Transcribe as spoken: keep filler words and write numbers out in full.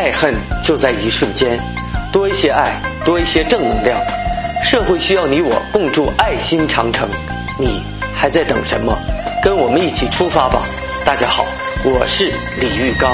爱恨就在一瞬间，多一些爱，多一些正能量。社会需要你我共筑爱心长城，你还在等什么？跟我们一起出发吧！大家好，我是李玉刚。